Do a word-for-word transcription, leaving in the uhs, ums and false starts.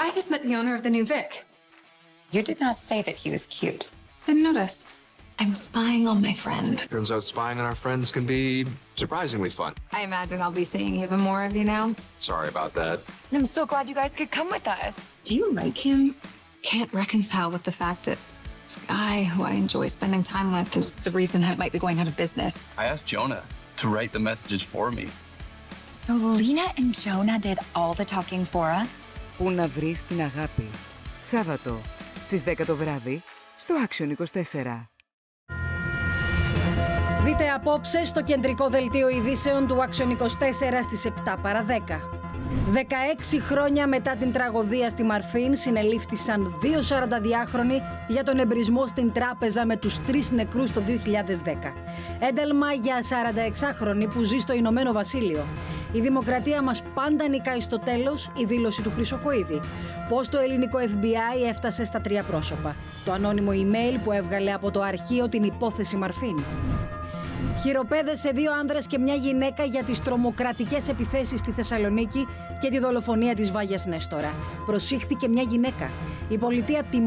I just met the owner of the new Vic. You did not say that he was cute. Didn't notice. I'm spying on my friend. Turns out spying on our friends can be surprisingly fun. I imagine I'll be seeing even more of you now. Sorry about that. I'm so glad you guys could come with us. Do you like him? Can't reconcile with the fact that this guy who I enjoy spending time with is the reason I might be going out of business. I asked Jonah to write the messages for me. So Lena and Jonah did all the talking for us? Πού να βρεις την αγάπη. Σάββατο στις δέκα το βράδυ στο Action είκοσι τέσσερα. Δείτε απόψε στο κεντρικό δελτίο ειδήσεων του Action είκοσι τέσσερα στις επτά παρά δέκα. δεκαέξι χρόνια μετά την τραγωδία στη Μαρφίν συνελήφθησαν δύο σαρανταδυάχρονοι για τον εμπρισμό στην τράπεζα με τους τρεις νεκρούς το δύο χιλιάδες δέκα. Ένταλμα για σαρανταεξάχρονη που ζει στο Ηνωμένο Βασίλειο. Η δημοκρατία μας πάντα νικάει στο τέλος, η δήλωση του Χρυσοκοΐδη. Πώς το ελληνικό εφ μπι άι έφτασε στα τρία πρόσωπα. Το ανώνυμο email που έβγαλε από το αρχείο την υπόθεση Μαρφίν. Χειροπέδες σε δύο άνδρες και μια γυναίκα για τις τρομοκρατικές επιθέσεις στη Θεσσαλονίκη και τη δολοφονία της Βάγιας Νέστορα. Προσήχθηκε μια γυναίκα. Η πολιτεία